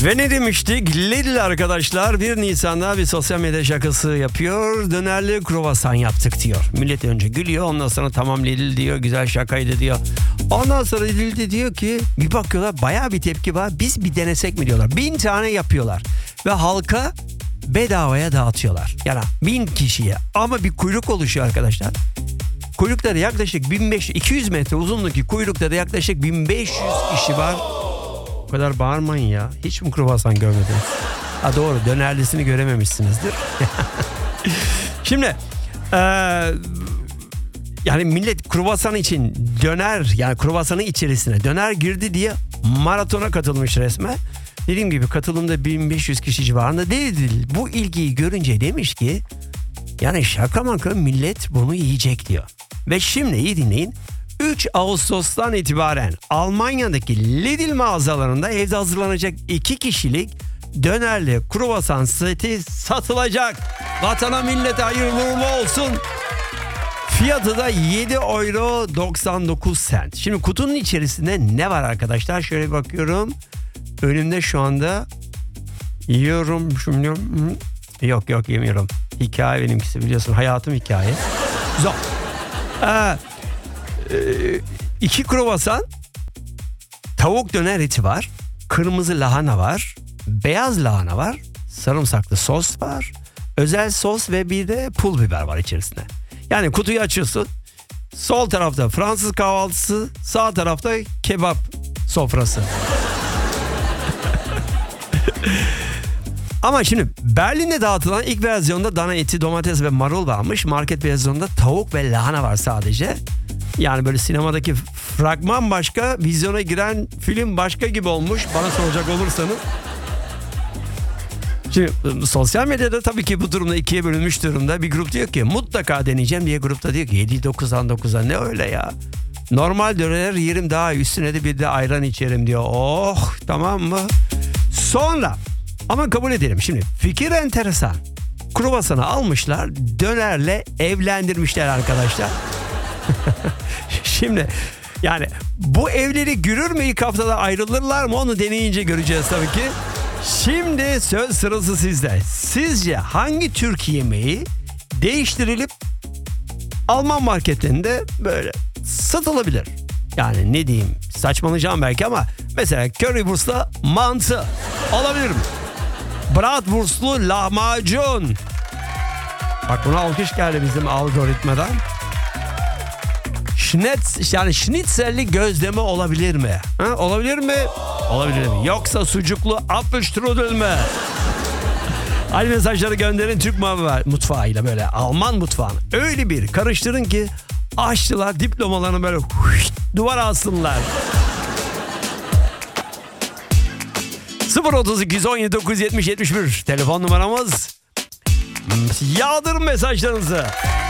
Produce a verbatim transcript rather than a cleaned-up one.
Ve ne demiştik? Lidl arkadaşlar bir Nisan'da bir sosyal medya şakası yapıyor. Dönerli kruvasan yaptık diyor. Millet önce gülüyor, ondan sonra tamam Lidl diyor, güzel şakaydı diyor. Ondan sonra Lidl de diyor ki bir bakıyorlar bayağı bir tepki var. Biz bir denesek mi diyorlar. Bin tane yapıyorlar ve halka bedavaya dağıtıyorlar. Yani bin kişiye ama bir kuyruk oluşuyor arkadaşlar. Kuyrukta da yaklaşık bin beş yüz iki yüz metre uzunluğundaki kuyrukta da yaklaşık bin beş yüz kişi var. O kadar bağırmayın ya. Hiç mi kruvasan görmediniz? Ha doğru, dönerlisini görememişsinizdir. Şimdi ee, yani millet kruvasan için döner, yani kruvasanın içerisine döner girdi diye maratona katılmış resmen. Dediğim gibi katılımda bin beş yüz kişi civarında değil. Bu ilgiyi görünce demiş ki yani şaka maka millet bunu yiyecek diyor. Ve şimdi iyi dinleyin. üç Ağustos'tan itibaren Almanya'daki Lidl mağazalarında evde hazırlanacak iki kişilik dönerli kruvasan seti satılacak. Vatana millete hayırlı uğurlu olsun. Fiyatı da yedi euro doksan dokuz sent. Şimdi kutunun içerisinde ne var arkadaşlar? Şöyle bakıyorum. Önümde şu anda yiyorum. Şimdi, yok yok yemiyorum. Hikaye benimkisi, biliyorsun hayatım hikaye. Güzel. Ee, iki kruvasan, tavuk döner eti var, kırmızı lahana var, beyaz lahana var, sarımsaklı sos var, özel sos ve bir de pul biber var içerisinde. Yani kutuyu açıyorsun, sol tarafta Fransız kahvaltısı, sağ tarafta kebap sofrası. Ama şimdi Berlin'de dağıtılan ilk versiyonda dana eti, domates ve marul varmış. Market versiyonunda tavuk ve lahana var sadece. Yani böyle sinemadaki fragman başka, vizyona giren film başka gibi olmuş bana soracak olursanız. Şimdi sosyal medyada tabii ki bu durumda ikiye bölünmüş durumda. Bir grup diyor ki mutlaka deneyeceğim, diye grupta diyor ki yedi dokuzdan dokuza ne öyle ya. Normal döner yerim, daha üstüne de bir de ayran içerim diyor. Oh tamam mı? Sonra ama kabul edelim, şimdi fikir enteresan. Kruvasanı almışlar, dönerle evlendirmişler arkadaşlar. Şimdi yani bu evlilik yürür mü, ilk haftada ayrılırlar mı, onu deneyince göreceğiz tabii ki. Şimdi söz sırası sizde. Sizce hangi Türk yemeği değiştirilip Alman marketlerinde böyle satılabilir? Yani ne diyeyim, saçmalayacağım belki ama mesela currywurst'la mantı olabilir mi? Bratwurst'lu lahmacun. Bak buna alkış geldi bizim algoritmadan. Schnitz, yani schnitzelli gözleme olabilir mi? Ha, olabilir mi? Olabilir mi? Yoksa sucuklu apfelstrudel mi? Hadi mesajları gönderin, Türk mutfağıyla böyle Alman mutfağını öyle bir karıştırın ki aşçılar diplomalarını böyle huşt, duvara assınlar. sıfır otuz iki yüz on yedi dokuz yüz yetmiş yetmiş bir telefon numaramız. Yağdırın mesajlarınızı.